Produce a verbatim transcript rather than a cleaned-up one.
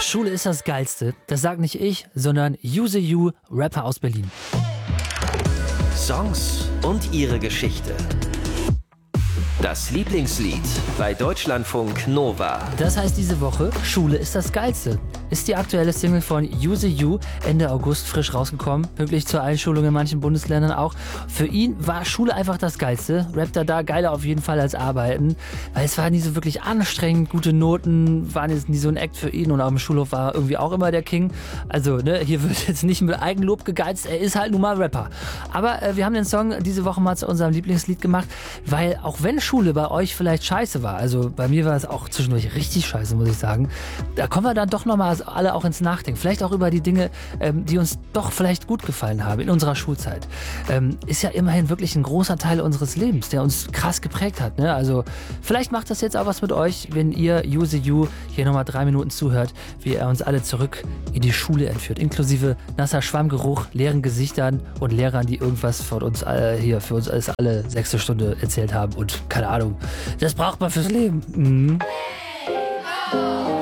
Schule ist das Geilste. Das sagt nicht ich, sondern Use You, Rapper aus Berlin. Songs und ihre Geschichte. Das Lieblingslied bei Deutschlandfunk Nova. Das heißt diese Woche, Schule ist das Geilste. Ist die aktuelle Single von Use You Ende August frisch rausgekommen, pünktlich zur Einschulung in manchen Bundesländern auch. Für ihn war Schule einfach das Geilste. Rappt er da geiler auf jeden Fall als Arbeiten, weil es war nie so wirklich anstrengend, gute Noten waren jetzt nie so ein Act für ihn und auf dem Schulhof war er irgendwie auch immer der King. Also ne, hier wird jetzt nicht mit Eigenlob gegeizt, er ist halt nun mal Rapper. Aber äh, wir haben den Song diese Woche mal zu unserem Lieblingslied gemacht, weil auch wenn Schule bei euch vielleicht scheiße war, also bei mir war es auch zwischendurch richtig scheiße, muss ich sagen, da kommen wir dann doch nochmal alle auch ins Nachdenken. Vielleicht auch über die Dinge, ähm, die uns doch vielleicht gut gefallen haben in unserer Schulzeit. Ähm, ist ja immerhin wirklich ein großer Teil unseres Lebens, der uns krass geprägt hat. Ne? Also vielleicht macht das jetzt auch was mit euch, wenn ihr Use You hier nochmal drei Minuten zuhört, wie er uns alle zurück in die Schule entführt, inklusive nasser Schwammgeruch, leeren Gesichtern und Lehrern, die irgendwas von uns äh, hier für uns alles alle sechste Stunde erzählt haben und keine Ahnung. Das braucht man fürs Leben. Mhm.